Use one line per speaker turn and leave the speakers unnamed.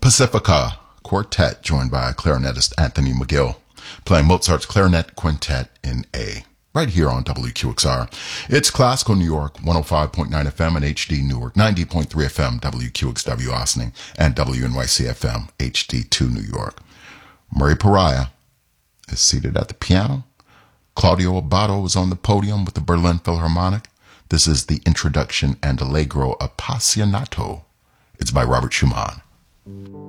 Pacifica Quartet, joined by clarinetist Anthony McGill, playing Mozart's Clarinet Quintet in A, right here on WQXR. It's Classical New York, 105.9 FM and HD Newark, 90.3 FM, WQXW Ossining, and WNYC FM, HD2 New York. Murray Pariah is seated at the piano. Claudio Abbado is on the podium with the Berlin Philharmonic. This is the introduction and Allegro Appassionato. It's by Robert Schumann.